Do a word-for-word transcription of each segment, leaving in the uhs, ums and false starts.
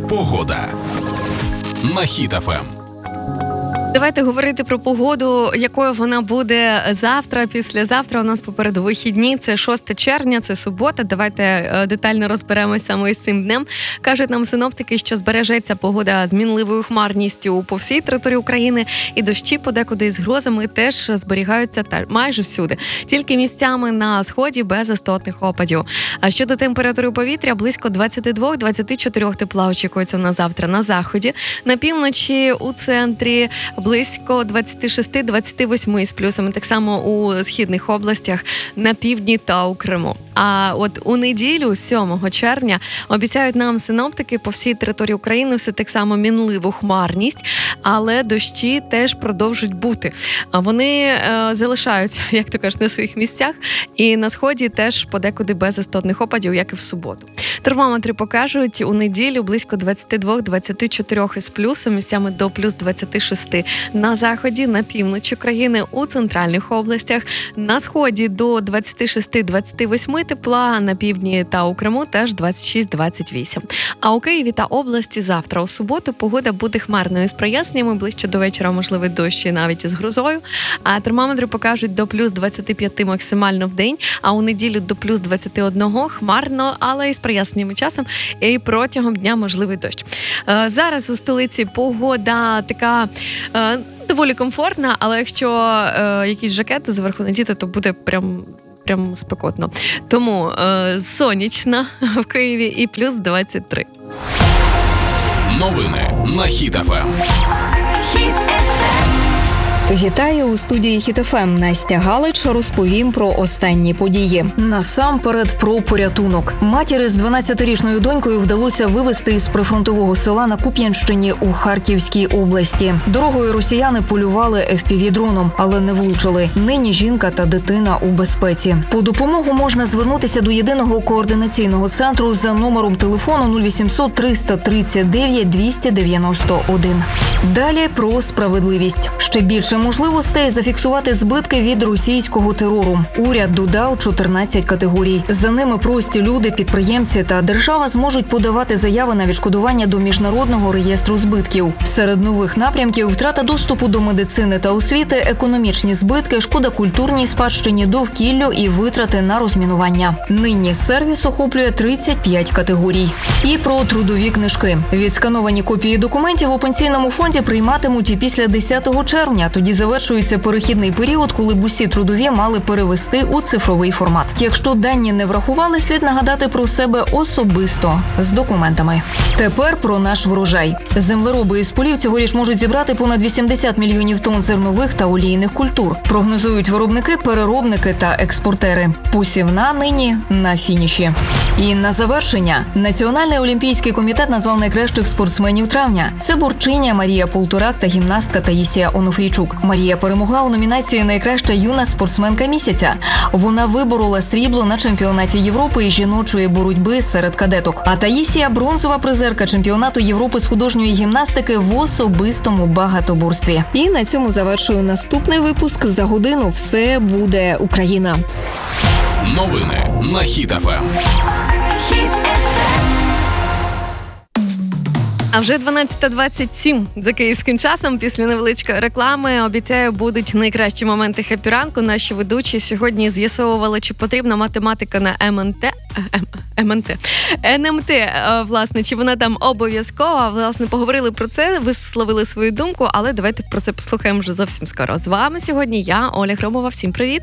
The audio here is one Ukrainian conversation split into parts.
Погода на Хіт еф ем. Давайте говорити про погоду, якою вона буде завтра, післязавтра. У нас попереду вихідні, це шостого червня, це субота. Давайте детально розберемося саме з цим днем. Кажуть нам синоптики, що збережеться погода з мінливою хмарністю по всій території України, і дощі подекуди з грозами теж зберігаються майже всюди. Тільки місцями на сході без істотних опадів. А щодо температури повітря, близько двадцять два - двадцять чотири тепла очікується на завтра на заході. На півночі, у центрі близько двадцять шість - двадцять вісім з плюсами, так само у східних областях, на півдні та у Криму. А от у неділю, сьомого червня, обіцяють нам синоптики по всій території України все так само мінливу хмарність, але дощі теж продовжують бути. А вони е, залишаються, як то кажуть, на своїх місцях, і на сході теж подекуди без істотних опадів, як і в суботу. Термометри покажуть у неділю близько двадцять два - двадцять чотири із плюсом, місцями до плюс двадцять шість на заході, на півночі країни, у центральних областях, на сході до двадцять шість - двадцять вісім тепла, на півдні та у Криму теж двадцять шість - двадцять вісім. А у Києві та області завтра у суботу погода буде хмарною з проясненнями, ближче до вечора можливий дощ і навіть із грозою. А термометри покажуть до плюс двадцять п'ять максимально в день, а у неділю до плюс двадцять один хмарно, але із проясненнями часом і протягом дня можливий дощ. Зараз у столиці погода така доволі комфортна, але якщо е, якісь жакети зверху надіти, то буде прям, прям спекотно. Тому е, сонячно в Києві і плюс двадцять три. Новини на Хіт еф ем. Хіт еф ем. Вітаю у студії Хіт еф ем. Настя Галич, розповім про останні події. Насамперед про порятунок. Матері з дванадцятирічною донькою вдалося вивезти із прифронтового села на Куп'янщині у Харківській області. Дорогою росіяни полювали еф пі ві-дроном, але не влучили. Нині жінка та дитина у безпеці. По допомогу можна звернутися до єдиного координаційного центру за номером телефону нуль вісімсот триста тридцять дев'ять двісті дев'яносто один. Далі про справедливість. Ще більше можливостей зафіксувати збитки від російського терору. Уряд додав чотирнадцять категорій. За ними прості люди, підприємці та держава зможуть подавати заяви на відшкодування до Міжнародного реєстру збитків. Серед нових напрямків – втрата доступу до медицини та освіти, економічні збитки, шкода культурній спадщині, довкіллю і витрати на розмінування. Нині сервіс охоплює тридцять п'ять категорій. І про трудові книжки. Відскановані копії документів у пенсійному фонді прийматимуть і після десятого червня. Тоді завершується перехідний період, коли б усі трудові мали перевести у цифровий формат. Якщо дані не врахували, слід нагадати про себе особисто з документами. Тепер про наш врожай. Землероби із полів цьогоріч можуть зібрати понад вісімдесят мільйонів тонн зернових та олійних культур. Прогнозують виробники, переробники та експортери. Посівна нині на фініші. І на завершення. Національний олімпійський комітет назвав найкращих спортсменів травня. Це борчиня Марія Полторак та гімнастка Таїсія Онуфрійчук. Марія перемогла у номінації «Найкраща юна спортсменка місяця». Вона виборола срібло на чемпіонаті Європи із жіночої боротьби серед кадеток. А Таїсія – бронзова призерка чемпіонату Європи з художньої гімнастики в особистому багатоборстві. І на цьому завершую наступний випуск. За годину все буде Україна. Новини на Хіт еф ем. Хіт еф ем. А вже дванадцята двадцять сім за київським часом. Після невеличкої реклами, обіцяю, будуть найкращі моменти хеппі-ранку. Наші ведучі сьогодні з'ясовували, чи потрібна математика на ем ен те, ем ен те, ен ем те, власне, чи вона там обов'язкова. Власне, поговорили про це, висловили свою думку, але давайте про це послухаємо вже зовсім скоро. З вами сьогодні я, Оля Громова. Всім привіт!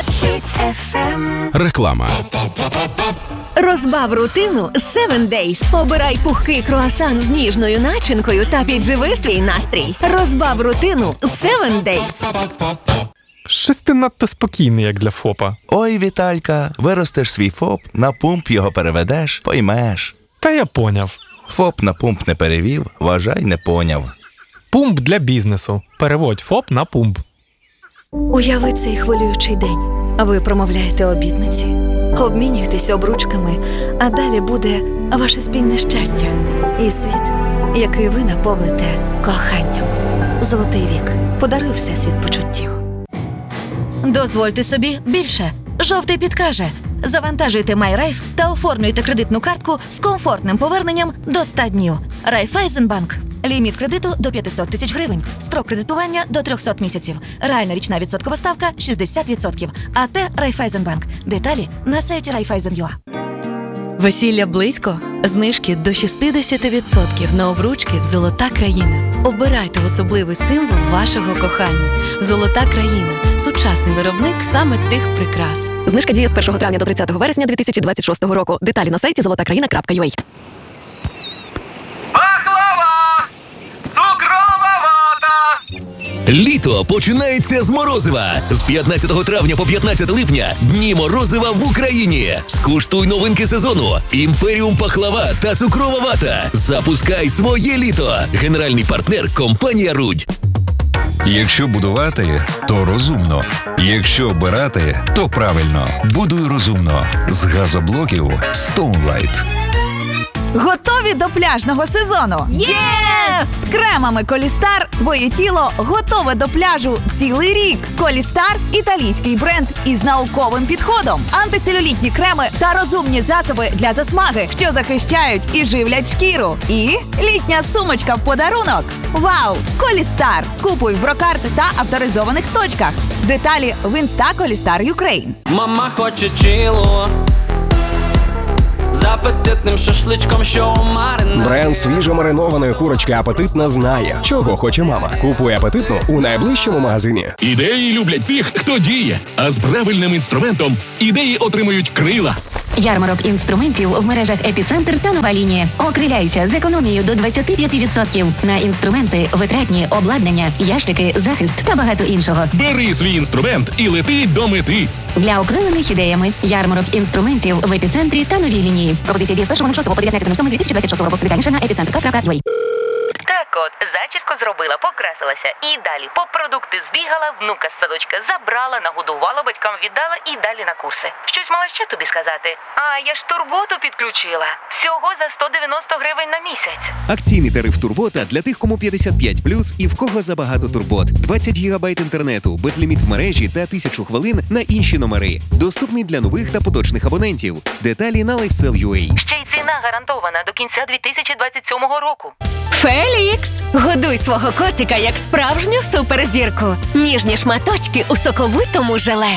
Реклама. Розбав рутину севен дейз. Обирай пухкий круасан з ніжною начинкою та підживи свій настрій. Розбав рутину севен дейз. Щось ти надто спокійний, як для ФОПа. Ой, Віталька, виростеш свій ФОП, на пумп його переведеш, поймеш. Та я поняв. ФОП на пумп не перевів, вважай, не поняв. Пумп для бізнесу. Переводь ФОП на пумп. Уяви цей хвилюючий день. Ви промовляєте обітниці, обмінюєтесь обручками, а далі буде ваше спільне щастя і світ, який ви наповните коханням. Золотий вік подарує всесвіт почуттів. Дозвольте собі більше. Жовтий підкаже. Завантажуйте MyRaiff та оформлюйте кредитну картку з комфортним поверненням до ста днів. Райфайзенбанк. Ліміт кредиту до п'ятсот тисяч гривень. Строк кредитування до триста місяців. Реальна річна відсоткова ставка шістдесят відсотків. АТ Райфайзенбанк. Деталі на сайті Райфайзен.ua. Весілля близько? Знижки до шістдесят відсотків на обручки в «Золота країна». Обирайте особливий символ вашого кохання. «Золота країна» – сучасний виробник саме тих прикрас. Знижка діє з першого травня до тридцятого вересня дві тисячі двадцять шостого року. Деталі на сайті золота країна крапка ю а. Літо починається з морозива. З п'ятнадцятого травня по п'ятнадцяте липня дні морозива в Україні. Скуштуй новинки сезону. Імперіум пахлава та цукрова вата. Запускай своє літо. Генеральний партнер – компанія «Рудь». Якщо будувати, то розумно. Якщо обирати, то правильно. Будуй розумно. З газоблоків Stoneline. Готові до пляжного сезону? Єс! З кремами Колістар твоє тіло готове до пляжу цілий рік. Колістар – італійський бренд із науковим підходом. Антицелюлітні креми та розумні засоби для засмаги, що захищають і живлять шкіру. І літня сумочка в подарунок. Вау! Колістар! Купуй в Брокарт та авторизованих точках. Деталі в інста Колістар Юкрейн. Мама хоче чило з апетитним шашличком, що маринує. Бренд свіжомаринованої курочки «Апетитна» знає, чого хоче мама. Купуй «Апетитну» у найближчому магазині. Ідеї люблять тих, хто діє, а з правильним інструментом ідеї отримують крила. Ярмарок інструментів в мережах «Епіцентр» та «Нова лінія». Окриляйся з економією до двадцять п'ять відсотків на інструменти, витратні, обладнання, ящики, захист та багато іншого. Бери свій інструмент і лети до мети. Для окрилених ідеями ярмарок інструментів в «Епіцентрі» та «Новій лінії». Пропозиція діє з першого шостого по дев'ятнадцяте сьомого дві тисячі двадцять шостого року. Детальніше на епіцентр крапка ю а. Так от, зачіску зробила, покрасилася і далі по продукти збігала, внука з садочка забрала, нагодувала, батькам віддала і далі на курси. Щось мала ще тобі сказати? А, я ж турботу підключила. Всього за сто дев'яносто гривень на місяць. Акційний тариф Турбота для тих, кому п'ятдесят п'ять плюс і в кого забагато турбот. двадцять гігабайт інтернету, безліміт в мережі та тисячу хвилин на інші номери. Доступний для нових та поточних абонентів. Деталі на лайфсел крапка ю а. Ще й ціна гарантована до кінця дві тисячі двадцять сьомого року. Фелікс! Годуй свого котика як справжню суперзірку. Ніжні шматочки у соковитому желе.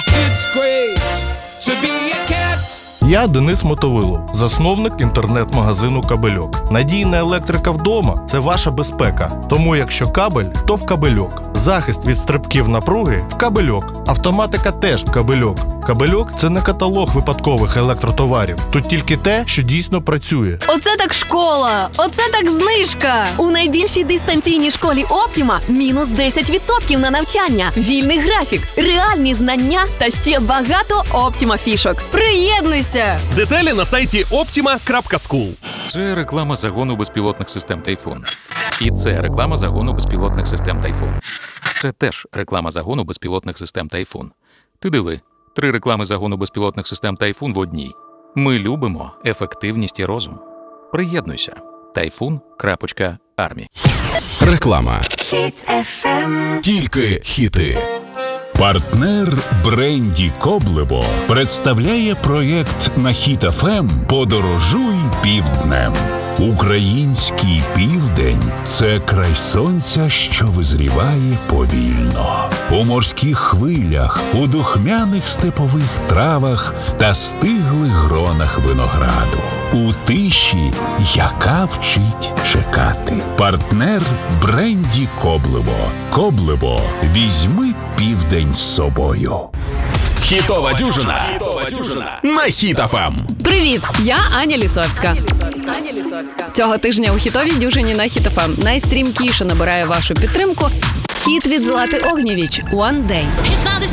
Я Денис Мотовило, засновник інтернет-магазину «Кабельок». Надійна електрика вдома – це ваша безпека. Тому якщо кабель, то в «Кабельок». Захист від стрибків напруги – в «Кабельок». Автоматика теж в «Кабельок». «Кабельок» – це не каталог випадкових електротоварів. Тут тільки те, що дійсно працює. Оце так школа! Оце так знижка! У найбільшій дистанційній школі «Оптіма» мінус десять відсотків на навчання, вільний графік, реальні знання та ще багато «Оптіма» фішок. Приєднуйся! Деталі на сайті optima крапка скул. Це реклама загону безпілотних систем «Тайфун». І це реклама загону безпілотних систем «Тайфун». Це теж реклама загону безпілотних систем «Тайфун». Ти диви, три реклами загону безпілотних систем «Тайфун» в одній. Ми любимо ефективність і розум. Приєднуйся. тайфун крапка армі. Реклама. Хіт еф ем. Тільки хіти. Партнер бренді «Коблево» представляє проєкт на Хіт еф ем «Подорожуй півднем». Український південь – це край сонця, що визріває повільно. У морських хвилях, у духмяних степових травах та стиглих гронах винограду. У тиші, яка вчить чекати. Партнер бренді «Коблево». Коблево. Візьми південь з собою. Хітова дюжина. Хітова дюжина на Хіт еф ем. Привіт! Я Аня Лісовська. Цього тижня у хітовій дюжині на Хіт еф ем найстрімкіше набирає вашу підтримку хіт від Злати Огнєвіч «One Day».